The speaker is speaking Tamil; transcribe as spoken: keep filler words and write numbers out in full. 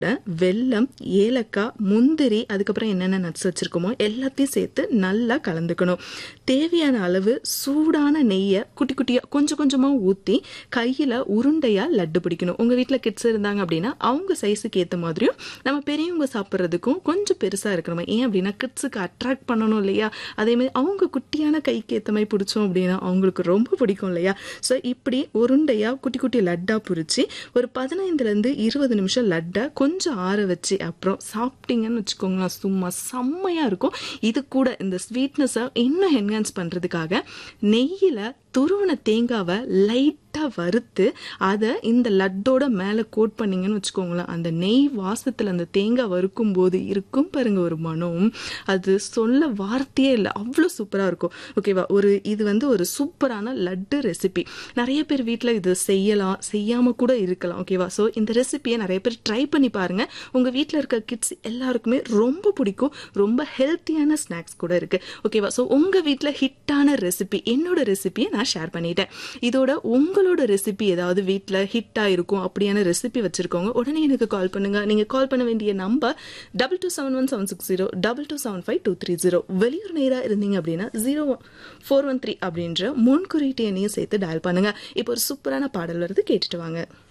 வெல்லம், ஏலக்காய், முந்திரி, அதுக்கப்புறம் என்னென்ன நட்ஸ் வச்சிருக்கோமோ எல்லாத்தையும் சேர்த்து நல்லா கலந்துக்கணும். தேவையான அளவு சூடான நெய்யை குட்டி குட்டியாக கொஞ்சம் கொஞ்சமாக ஊற்றி கையில் உருண்டையாக லட்டு பிடிக்கணும். உங்கள் வீட்டில் கிட்ஸ் இருந்தாங்க அப்படின்னா அவங்க சைஸுக்கு ஏற்ற மாதிரியும் நம்ம பெரியவங்க சாப்பிட்றதுக்கும் கொஞ்சம் பெருசாக இருக்கணும். ஏன் அப்படின்னா கிட்ஸுக்கு அட்ராக்ட் பண்ணணும் இல்லையா? அதேமாதிரி அவங்க குட்டியான கைக்கு ஏற்ற மாதிரி பிடிச்சோம் அப்படின்னா அவங்களுக்கு ரொம்ப பிடிக்கும் இல்லையா? ஸோ இப்படி உருண்டையாக குட்டி குட்டி லட்டாக பிடிச்சி ஒரு பதினைந்துலேருந்து இருபது நிமிஷம் லட்டை கொஞ்சம் ஆற வச்சு அப்புறம் சாப்பிட்டீங்கன்னு வச்சுக்கோங்களேன், சும்மா செம்மையாக இருக்கும். இது கூட இந்த ஸ்வீட்னஸை இன்னும் என்ஹான்ஸ் பண்ணுறதுக்காக நெய்யில் துருவன தேங்காவை லைட்டாக வறுத்து அதை இந்த லட்டோட மேலே கோட் பண்ணிங்கன்னு வச்சுக்கோங்களேன், அந்த நெய் வாசத்தில் அந்த தேங்காய் வறுக்கும் போது இருக்கும் பாருங்க ஒரு மனம், அது சொல்ல வார்த்தையே இல்லை, அவ்வளோ சூப்பராக இருக்கும். ஓகேவா? ஒரு இது வந்து ஒரு சூப்பரான லட்டு ரெசிபி. நிறைய பேர் வீட்டில் இது செய்யலாம், செய்யாமல் கூட இருக்கலாம். ஓகேவா? ஸோ இந்த ரெசிபியை நிறைய பேர் ட்ரை பண்ணி பாருங்கள். உங்கள் வீட்டில் இருக்க கிட்ஸ் எல்லாருக்குமே ரொம்ப பிடிக்கும். ரொம்ப ஹெல்த்தியான ஸ்நாக்ஸ் கூட இருக்குது. ஓகேவா? ஸோ உங்கள் வீட்டில் ஹிட்டான ரெசிபி என்னோட ரெசிபியை நான் ஷேர் பண்ணிட்டேன். இதோட உங்களோட ரெசிபி ஏதாவது வீட்டில் ஹிட்டாக இருக்கும் அப்படியான ரெசிபி வச்சுருக்கோங்க, உடனே எனக்கு கால் பண்ணுங்கள். நீங்கள் கால் பண்ண வேண்டிய number double two seven one seven six zero double two seven five two three zero. வெளியூர் நேராக இருந்தீங்க அப்படின்னா ஜீரோ ஃபோர் ஒன் த்ரீ அப்படின்ற முன்குறியீட்டு எண்ணையும் சேர்த்து டயல் பண்ணுங்கள். இப்போ ஒரு சூப்பரான பாடல் வருது, கேட்டுட்டு வாங்க.